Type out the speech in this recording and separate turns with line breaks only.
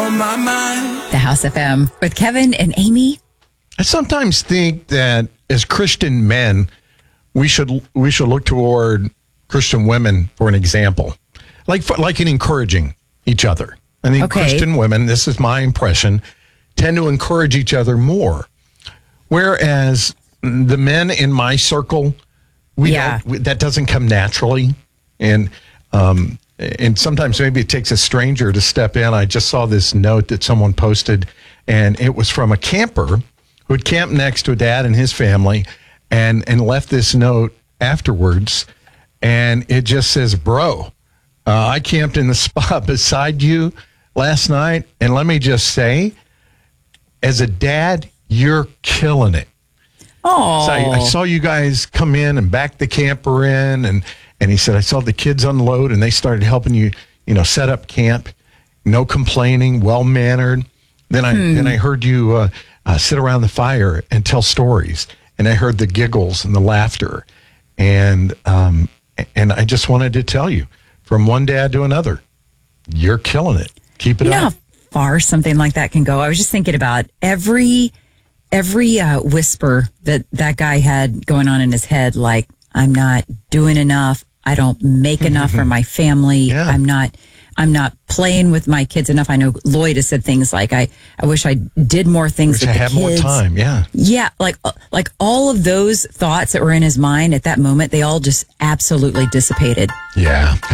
on my mind.
The House FM with Kevin and Amy.
I sometimes think that as Christian men, we should look toward Christian women for an example, like in encouraging each other. I think Christian women, this is my impression, tend to encourage each other more, whereas the men in my circle, that doesn't come naturally, and sometimes maybe it takes a stranger to step in. I just saw this note that someone posted, and it was from a camper who had camped next to a dad and his family, and left this note afterwards, and it just says, "Bro, I camped in the spot beside you last night, and let me just say, as a dad, you're killing it."
Oh,
so I saw you guys come in and back the camper in, and he said, "I saw the kids unload, and they started helping you, set up camp. No complaining, well mannered. Then I heard you sit around the fire and tell stories, and I heard the giggles and the laughter, and I just wanted to tell you, from one dad to another, you're killing it. Keep it up."
How far something like that can go. I was just thinking about every whisper that guy had going on in his head, like, I'm not doing enough. I don't make enough for my family.
Yeah.
I'm not playing with my kids enough. I know Lloyd has said things like, I wish I did more things with the kids.
I had more time. Yeah.
Yeah. Like all of those thoughts that were in his mind at that moment, they all just absolutely dissipated.
Yeah.